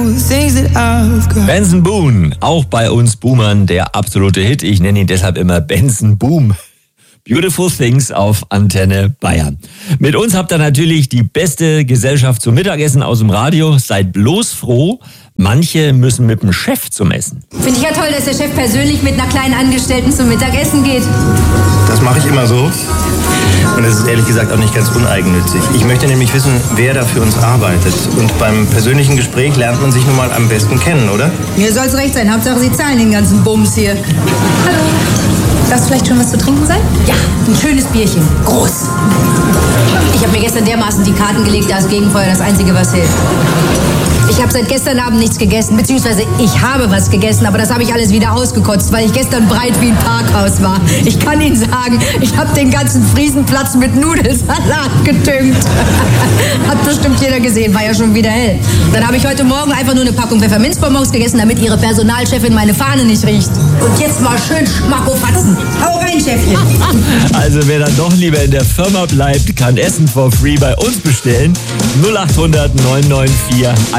Benson Boone, auch bei uns Boomern der absolute Hit. Ich nenne ihn deshalb immer Benson Boom. Beautiful Things auf Antenne Bayern. Mit uns habt ihr natürlich die beste Gesellschaft zum Mittagessen aus dem Radio. Seid bloß froh, manche müssen mit dem Chef zum Essen. Finde ich ja toll, dass der Chef persönlich mit einer kleinen Angestellten zum Mittagessen geht. Das mache ich immer so. Und es ist ehrlich gesagt auch nicht ganz uneigennützig. Ich möchte nämlich wissen, wer da für uns arbeitet. Und beim persönlichen Gespräch lernt man sich nun mal am besten kennen, oder? Mir soll's recht sein. Hauptsache, Sie zahlen den ganzen Bums hier. Hallo. Darf vielleicht schon was zu trinken sein? Ja, ein schönes Bierchen. Groß. Ich habe mir gestern dermaßen die Karten gelegt, da ist Gegenfeuer das Einzige, was hilft. Ich habe seit gestern Abend nichts gegessen, beziehungsweise ich habe was gegessen, aber das habe ich alles wieder ausgekotzt, weil ich gestern breit wie ein Parkhaus war. Ich kann Ihnen sagen, ich habe den ganzen Friesenplatz mit Nudelsalat getüncht. Hat bestimmt jeder gesehen, war ja schon wieder hell. Dann habe ich heute Morgen einfach nur eine Packung Pfefferminzbonbons gegessen, damit Ihre Personalchefin meine Fahne nicht riecht. Und jetzt mal schön Schmackofatzen. Hau rein, Chefchen. Also wer dann doch lieber in der Firma bleibt, kann Essen for free bei uns bestellen. 0800 994